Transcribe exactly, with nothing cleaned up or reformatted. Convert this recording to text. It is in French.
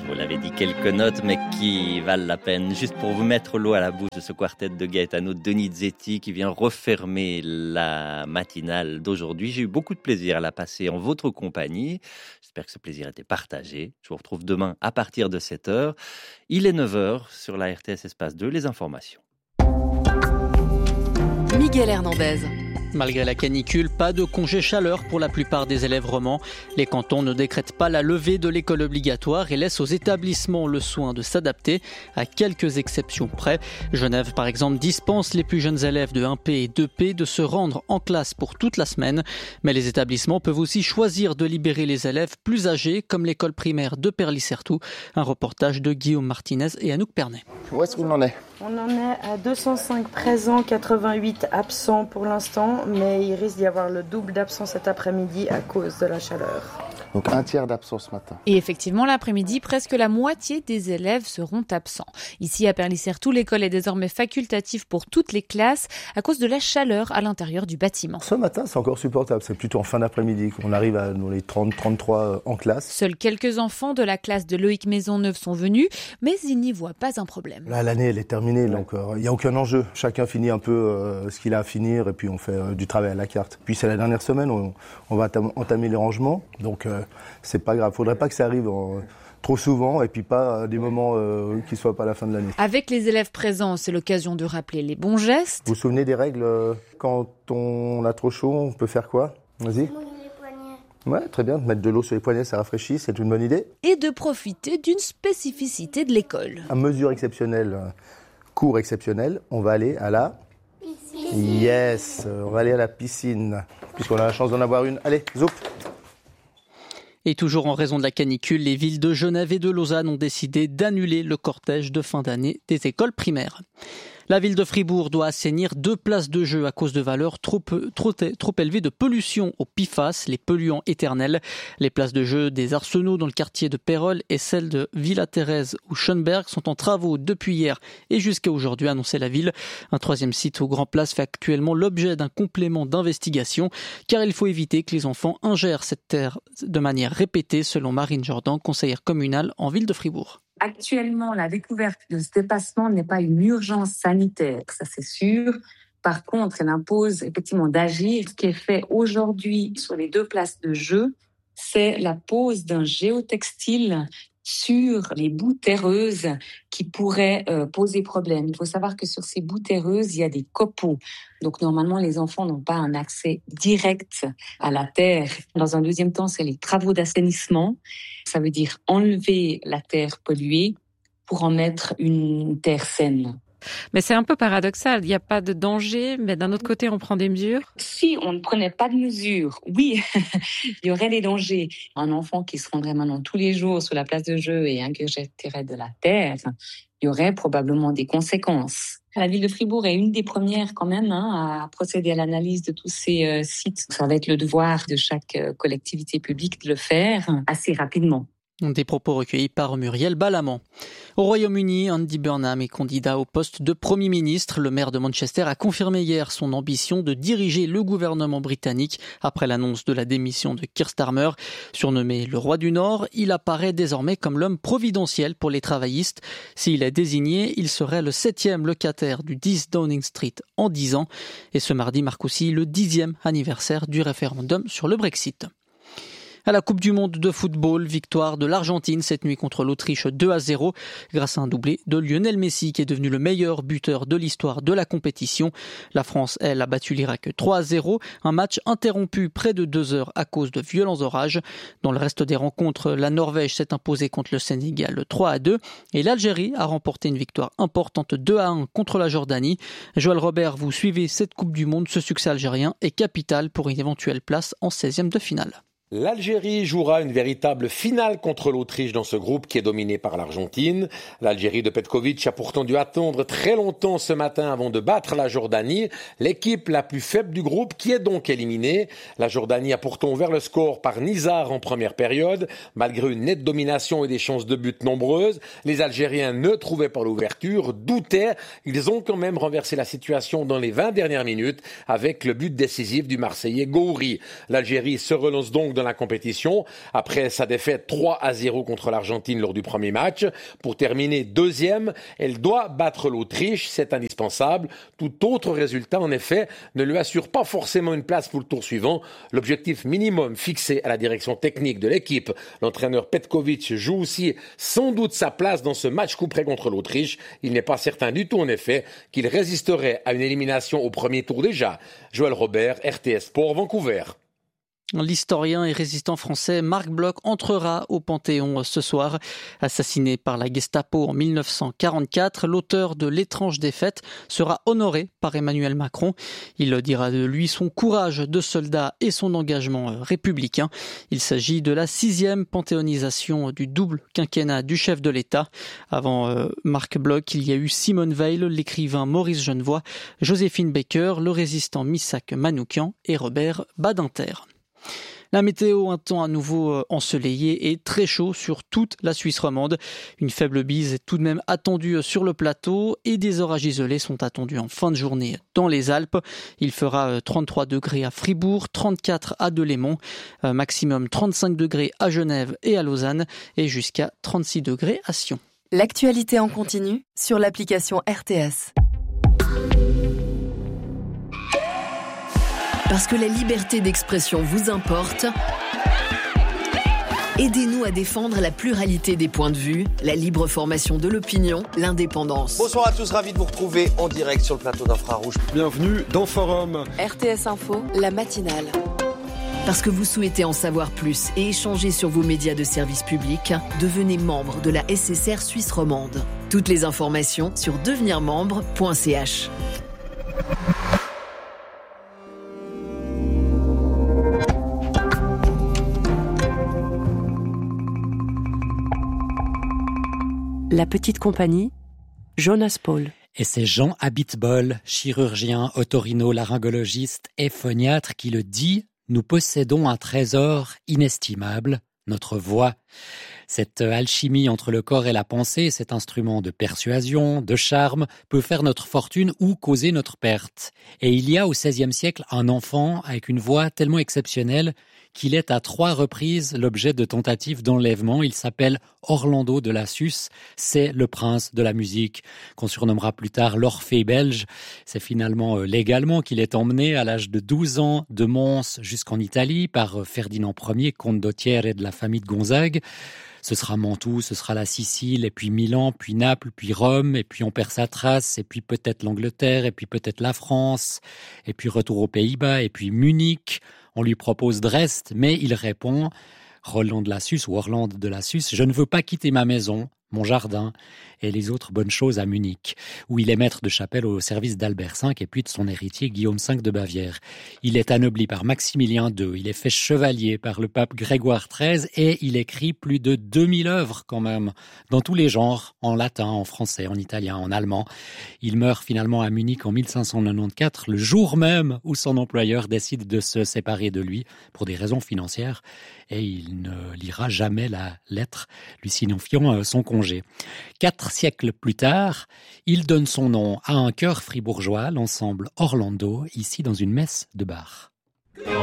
je vous l'avais dit, quelques notes, mais qui valent la peine. Juste pour vous mettre l'eau à la bouche de ce quartet de Gaetano Donizetti qui vient refermer la matinale d'aujourd'hui. J'ai eu beaucoup de plaisir à la passer en votre compagnie. J'espère que ce plaisir était partagé. Je vous retrouve demain à partir de sept heures. Il est neuf heures sur la R T S Espace deux. Les informations. Miguel Hernandez. Malgré la canicule, pas de congé chaleur pour la plupart des élèves romans. Les cantons ne décrètent pas la levée de l'école obligatoire et laissent aux établissements le soin de s'adapter, à quelques exceptions près. Genève, par exemple, dispense les plus jeunes élèves de un P et deux P de se rendre en classe pour toute la semaine. Mais les établissements peuvent aussi choisir de libérer les élèves plus âgés, comme l'école primaire de Perly-Certoux. Un reportage de Guillaume Martinez et Anouk Pernet. Où est-ce qu'on en est ? On en est à deux cent cinq présents, quatre-vingt-huit absents pour l'instant, mais il risque d'y avoir le double d'absents cet après-midi à cause de la chaleur. Donc un tiers d'absents ce matin. Et effectivement, l'après-midi, presque la moitié des élèves seront absents. Ici, à Perly-Certoux, l'école est désormais facultative pour toutes les classes à cause de la chaleur à l'intérieur du bâtiment. Ce matin, c'est encore supportable. C'est plutôt en fin d'après-midi qu'on arrive à dans les trente à trente-trois en classe. Seuls quelques enfants de la classe de Loïc Maisonneuve sont venus, mais ils n'y voient pas un problème. Là, l'année, elle est terminée, donc il euh, n'y a aucun enjeu. Chacun finit un peu euh, ce qu'il a à finir et puis on fait euh, du travail à la carte. Puis c'est la dernière semaine, on, on va entamer les rangements, donc euh, c'est pas grave. Faudrait pas que ça arrive en, trop souvent et puis pas à des moments euh, qui soient pas à la fin de l'année. Avec les élèves présents, c'est l'occasion de rappeler les bons gestes. Vous vous souvenez des règles euh, quand on a trop chaud, on peut faire quoi ? Vas-y. Ouais, très bien. Mettre de l'eau sur les poignets, ça rafraîchit, c'est une bonne idée. Et de profiter d'une spécificité de l'école. À mesure exceptionnelle, cours exceptionnel, on va aller à la piscine. Yes, on va aller à la piscine, puisqu'on a la chance d'en avoir une. Allez, zoup. Et toujours en raison de la canicule, les villes de Genève et de Lausanne ont décidé d'annuler le cortège de fin d'année des écoles primaires. La ville de Fribourg doit assainir deux places de jeu à cause de valeurs trop, trop, trop élevées de pollution au P F A S, les polluants éternels. Les places de jeu des Arsenaux dans le quartier de Pérol et celles de Villa-Thérèse ou Schönberg sont en travaux depuis hier et jusqu'à aujourd'hui, annonçait la ville. Un troisième site au Grand Place fait actuellement l'objet d'un complément d'investigation car il faut éviter que les enfants ingèrent cette terre de manière répétée, selon Marine Jordan, conseillère communale en ville de Fribourg. Actuellement, la découverte de ce dépassement n'est pas une urgence sanitaire, ça c'est sûr. Par contre, elle impose effectivement d'agir. Ce qui est fait aujourd'hui sur les deux places de jeu, c'est la pose d'un géotextile sur les boues terreuses qui pourraient euh, poser problème. Il faut savoir que sur ces boues terreuses, il y a des copeaux. Donc normalement, les enfants n'ont pas un accès direct à la terre. Dans un deuxième temps, c'est les travaux d'assainissement. Ça veut dire enlever la terre polluée pour en mettre une terre saine. Mais c'est un peu paradoxal, il n'y a pas de danger, mais d'un autre côté, on prend des mesures. Si on ne prenait pas de mesures, oui, il y aurait des dangers. Un enfant qui se rendrait maintenant tous les jours sur la place de jeu et ingurgiterait de la terre, il y aurait probablement des conséquences. La ville de Fribourg est une des premières quand même hein, à procéder à l'analyse de tous ces euh, sites. Ça va être le devoir de chaque euh, collectivité publique de le faire assez rapidement. Des propos recueillis par Muriel Balamant. Au Royaume-Uni, Andy Burnham est candidat au poste de Premier ministre. Le maire de Manchester a confirmé hier son ambition de diriger le gouvernement britannique après l'annonce de la démission de Keir Starmer. Surnommé le roi du Nord, il apparaît désormais comme l'homme providentiel pour les travaillistes. S'il est désigné, il serait le septième locataire du dix Downing Street en dix ans. Et ce mardi marque aussi le dixième anniversaire du référendum sur le Brexit. À la Coupe du Monde de football, victoire de l'Argentine cette nuit contre l'Autriche deux à zéro grâce à un doublé de Lionel Messi qui est devenu le meilleur buteur de l'histoire de la compétition. La France, elle, a battu l'Irak trois à zéro, un match interrompu près de deux heures à cause de violents orages. Dans le reste des rencontres, la Norvège s'est imposée contre le Sénégal trois à deux et l'Algérie a remporté une victoire importante deux à un contre la Jordanie. Joël Robert, vous suivez cette Coupe du Monde, ce succès algérien est capital pour une éventuelle place en seizième de finale. L'Algérie jouera une véritable finale contre l'Autriche dans ce groupe qui est dominé par l'Argentine. L'Algérie de Petkovic a pourtant dû attendre très longtemps ce matin avant de battre la Jordanie, l'équipe la plus faible du groupe qui est donc éliminée. La Jordanie a pourtant ouvert le score par Nizar en première période. Malgré une nette domination et des chances de but nombreuses, les Algériens ne trouvaient pas l'ouverture, doutaient. Ils ont quand même renversé la situation dans les vingt dernières minutes avec le but décisif du Marseillais Gouiri. L'Algérie se relance donc dans dans la compétition après sa défaite trois à zéro contre l'Argentine lors du premier match. Pour terminer deuxième, elle doit battre l'Autriche, c'est indispensable. Tout autre résultat, en effet, ne lui assure pas forcément une place pour le tour suivant. L'objectif minimum fixé à la direction technique de l'équipe, l'entraîneur Petkovic joue aussi sans doute sa place dans ce match coup près contre l'Autriche. Il n'est pas certain du tout, en effet, qu'il résisterait à une élimination au premier tour déjà. Joël Robert, R T S Sport, Vancouver. L'historien et résistant français Marc Bloch entrera au Panthéon ce soir. Assassiné par la Gestapo en mille neuf cent quarante-quatre, l'auteur de L'étrange défaite sera honoré par Emmanuel Macron. Il dira de lui son courage de soldat et son engagement républicain. Il s'agit de la sixième panthéonisation du double quinquennat du chef de l'État. Avant euh, Marc Bloch, il y a eu Simone Veil, l'écrivain Maurice Genevoix, Joséphine Baker, le résistant Missak Manoukian et Robert Badinter. La météo, un temps à nouveau ensoleillé et très chaud sur toute la Suisse romande. Une faible bise est tout de même attendue sur le plateau et des orages isolés sont attendus en fin de journée dans les Alpes. Il fera trente-trois degrés à Fribourg, trente-quatre à Delémont, maximum trente-cinq degrés à Genève et à Lausanne et jusqu'à trente-six degrés à Sion. L'actualité en continu sur l'application R T S. Parce que la liberté d'expression vous importe, aidez-nous à défendre la pluralité des points de vue, la libre formation de l'opinion, l'indépendance. Bonsoir à tous, ravi de vous retrouver en direct sur le plateau d'Infrarouge. Bienvenue dans Forum. R T S Info, la matinale. Parce que vous souhaitez en savoir plus et échanger sur vos médias de service public, devenez membre de la S S R Suisse romande. Toutes les informations sur devenir membre point c h. La petite compagnie, Jonas Paul. Et c'est Jean Abitbol, chirurgien, otorino-laryngologiste et phoniatre qui le dit, nous possédons un trésor inestimable, notre voix. Cette alchimie entre le corps et la pensée, cet instrument de persuasion, de charme, peut faire notre fortune ou causer notre perte. Et il y a au seizième siècle un enfant avec une voix tellement exceptionnelle qu'il est à trois reprises l'objet de tentatives d'enlèvement. Il s'appelle Orlando de Lassus, c'est le prince de la musique, qu'on surnommera plus tard l'Orphée belge. C'est finalement légalement qu'il est emmené à l'âge de douze ans de Mons jusqu'en Italie par Ferdinand Ier, comte d'Ottiere et de la famille de Gonzague. Ce sera Mantoue, ce sera la Sicile, et puis Milan, puis Naples, puis Rome, et puis on perd sa trace, et puis peut-être l'Angleterre, et puis peut-être la France, et puis retour aux Pays-Bas, et puis Munich. On lui propose Dresde, mais il répond, Roland de Lassus ou Orland de Lassus, je ne veux pas quitter ma maison, mon jardin et les autres bonnes choses à Munich, où il est maître de chapelle au service d'Albert cinq et puis de son héritier Guillaume cinq de Bavière. Il est anobli par Maximilien deux, il est fait chevalier par le pape Grégoire treize et il écrit plus de deux mille œuvres quand même, dans tous les genres, en latin, en français, en italien, en allemand. Il meurt finalement à Munich en mille cinq cent quatre-vingt-quatorze, le jour même où son employeur décide de se séparer de lui pour des raisons financières et il ne lira jamais la lettre lui signifiant son congé. Quatre siècles plus tard, il donne son nom à un chœur fribourgeois, l'ensemble Orlando, ici dans une messe de Bach.